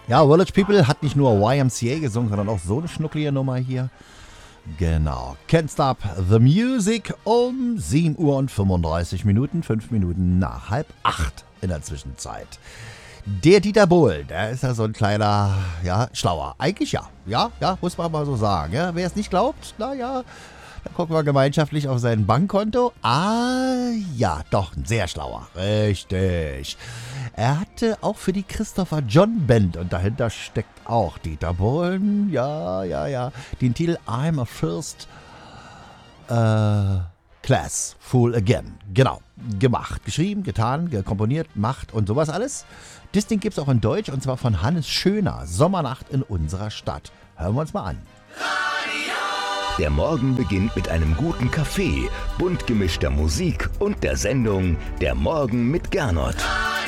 Ja, Village People hat nicht nur YMCA gesungen, sondern auch so eine schnucklige Nummer hier. Genau. Can't Stop the Music um 7 Uhr und 35 Minuten, 5 Minuten nach 7:30 in der Zwischenzeit. Der Dieter Bohlen, der ist ja so ein kleiner, ja, Schlauer. Eigentlich ja. Ja, muss man mal so sagen. Ja, wer es nicht glaubt, naja, dann gucken wir gemeinschaftlich auf sein Bankkonto. Ah, ja, doch, ein sehr Schlauer. Richtig. Er hatte auch für die Christopher John Band, und dahinter steckt auch Dieter Bohlen, ja, den Titel I'm a First Class Fool Again. Genau, gemacht, geschrieben, getan, komponiert, macht und sowas alles. Das Ding gibt's auch in Deutsch, und zwar von Hannes Schöner, Sommernacht in unserer Stadt. Hören wir uns mal an. Der Morgen beginnt mit einem guten Kaffee, bunt gemischter Musik und der Sendung Der Morgen mit Gernot.